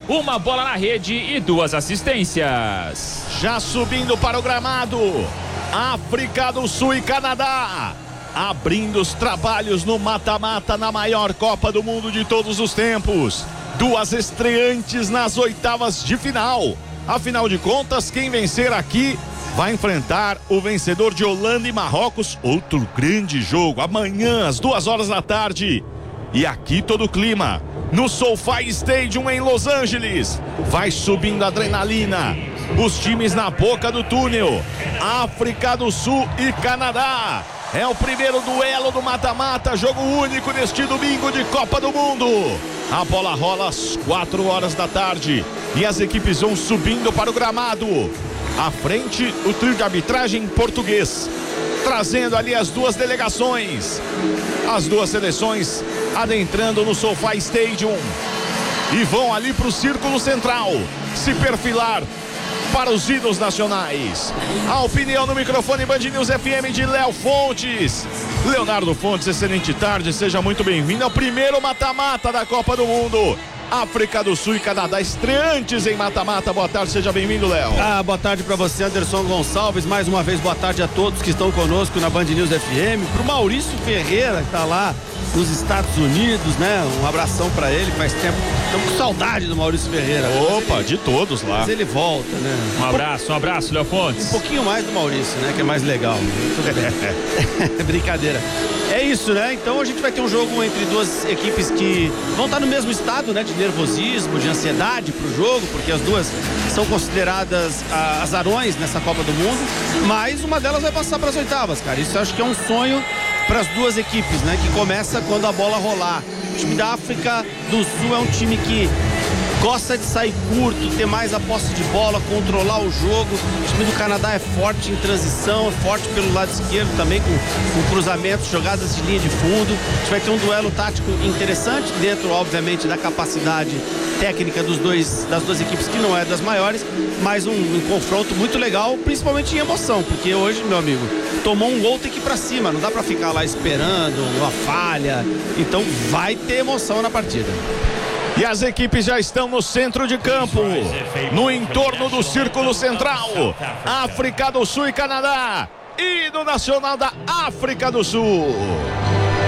uma bola na rede e 2 assistências. Já subindo para o gramado, África do Sul e Canadá, abrindo os trabalhos no mata-mata na maior Copa do Mundo de todos os tempos. 2 estreantes nas oitavas de final. Afinal de contas, quem vencer aqui vai enfrentar o vencedor de Holanda e Marrocos. Outro grande jogo, amanhã às 2h da tarde. E aqui todo o clima, no SoFi Stadium em Los Angeles. Vai subindo a adrenalina. Os times na boca do túnel. África do Sul e Canadá. É o primeiro duelo do mata-mata, jogo único neste domingo de Copa do Mundo. A bola rola às 4h da tarde e as equipes vão subindo para o gramado. À frente, o trio de arbitragem português, trazendo ali as 2 delegações. As 2 seleções adentrando no SoFi Stadium e vão ali para o círculo central se perfilar para os hinos nacionais. A opinião no microfone Band News FM de Léo Fontes. Leonardo Fontes, excelente tarde, seja muito bem-vindo ao primeiro mata-mata da Copa do Mundo. África do Sul e Canadá, estreantes em mata-mata. Boa tarde, seja bem-vindo, Léo. Boa tarde para você, Anderson Gonçalves. Mais uma vez, boa tarde a todos que estão conosco na Band News FM. Pro Maurício Ferreira, que tá lá nos Estados Unidos, né? Um abração para ele, faz tempo. Estamos com saudade do Maurício Ferreira. Opa, de todos lá. Mas ele volta, né? Um abraço, Léo Fontes. Um pouquinho mais do Maurício, né? Que é mais legal. Tudo bem. Brincadeira. É isso, né? Então a gente vai ter um jogo entre 2 equipes que vão estar no mesmo estado, né? De nervosismo, de ansiedade pro jogo, porque as 2 são consideradas azarões nessa Copa do Mundo, mas uma delas vai passar para as oitavas, cara. Isso eu acho que é um sonho para as 2 equipes, né? Que começa quando a bola rolar. O time da África do Sul é um time que gosta de sair curto, ter mais a posse de bola, controlar o jogo. O time do Canadá é forte em transição, é forte pelo lado esquerdo também, com cruzamentos, jogadas de linha de fundo. A gente vai ter um duelo tático interessante, dentro, obviamente, da capacidade técnica das 2 equipes, que não é das maiores, mas um confronto muito legal, principalmente em emoção, porque hoje, meu amigo, tomou um gol, tem que ir pra cima, não dá pra ficar lá esperando uma falha. Então vai ter emoção na partida. E as equipes já estão no centro de campo, no entorno do círculo central. África do Sul e Canadá. Hino nacional da África do Sul.